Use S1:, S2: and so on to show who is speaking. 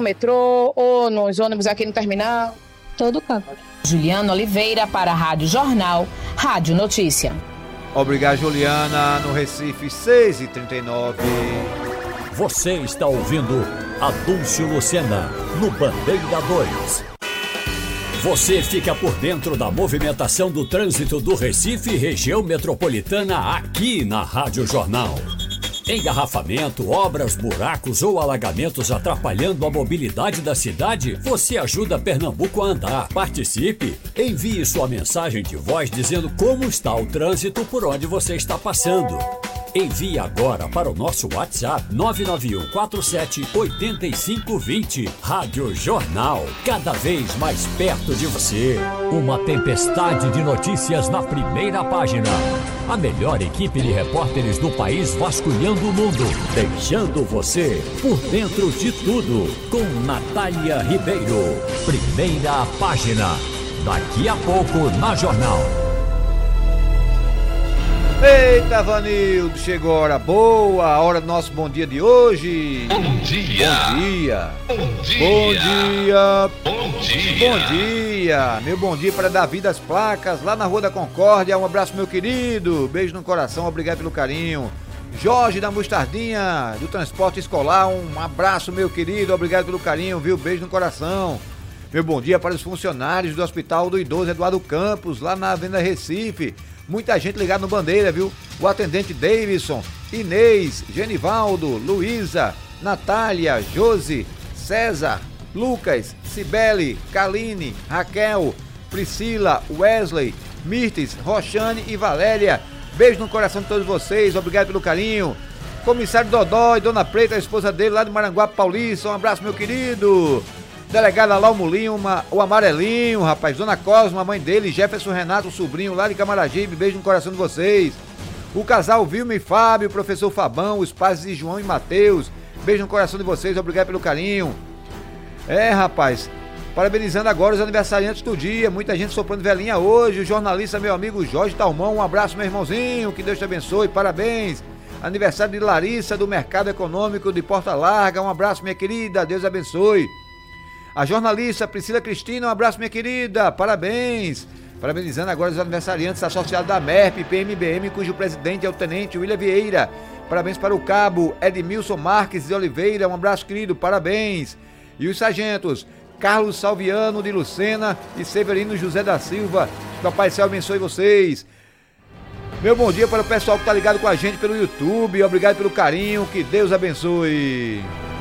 S1: metrô ou nos ônibus aqui no terminal.
S2: Todo canto.
S3: Juliana Oliveira para a Rádio Jornal, Rádio Notícia.
S4: Obrigado, Juliana. No Recife, 6h39.
S5: Você está ouvindo Adúlcio Lucena, no Bandeira 2. Você fica por dentro da movimentação do trânsito do Recife e região metropolitana aqui na Rádio Jornal. Engarrafamento, obras, buracos ou alagamentos atrapalhando a mobilidade da cidade? Você ajuda Pernambuco a andar. Participe! Envie sua mensagem de voz dizendo como está o trânsito por onde você está passando. Envie agora para o nosso WhatsApp 991478520. Rádio Jornal, cada vez mais perto de você. Uma tempestade de notícias na primeira página. A melhor equipe de repórteres do país vasculhando o mundo, deixando você por dentro de tudo. Com Natália Ribeiro. Primeira página. Daqui a pouco na Jornal.
S4: Eita, Vanildo, chegou a hora boa, a hora do nosso bom dia de hoje.
S6: Bom dia.
S4: Bom dia.
S6: Bom dia.
S4: Bom dia.
S6: Bom dia.
S4: Bom dia. Meu bom dia para Davi das Placas, lá na Rua da Concórdia. Um abraço, meu querido. Beijo no coração, obrigado pelo carinho. Jorge da Mostardinha, do Transporte Escolar. Um abraço, meu querido, obrigado pelo carinho, viu? Beijo no coração. Meu bom dia para os funcionários do Hospital do Idoso Eduardo Campos, lá na Avenida Recife. Muita gente ligada no Bandeira, viu? O atendente Davidson, Inês, Genivaldo, Luísa, Natália, Josi, César, Lucas, Cibele, Kaline, Raquel, Priscila, Wesley, Mirtes, Roxane e Valéria. Beijo no coração de todos vocês, obrigado pelo carinho. Comissário Dodói, Dona Preta, a esposa dele lá de Maranguape Paulista, um abraço, meu querido. Delegada Lau Lima, o Amarelinho, rapaz, Dona Cosma, a mãe dele, Jefferson Renato, o sobrinho lá de Camaragibe, beijo no coração de vocês. O casal Vilma e Fábio, o professor Fabão, os pais de João e Mateus, beijo no coração de vocês, obrigado pelo carinho. Rapaz, parabenizando agora os aniversariantes do dia, muita gente soprando velhinha hoje, o jornalista meu amigo Jorge Talmão, um abraço, meu irmãozinho, que Deus te abençoe, parabéns. Aniversário de Larissa, do Mercado Econômico de Porta Larga, um abraço, minha querida, Deus abençoe. A jornalista Priscila Cristina, um abraço, minha querida, parabéns. Parabenizando agora os aniversariantes associados da MERP, PMBM, cujo presidente é o tenente William Vieira. Parabéns para o cabo Edmilson Marques de Oliveira, um abraço, querido, parabéns. E os sargentos Carlos Salviano de Lucena e Severino José da Silva, que o Pai Céu abençoe vocês. Meu bom dia para o pessoal que está ligado com a gente pelo YouTube, obrigado pelo carinho, que Deus abençoe.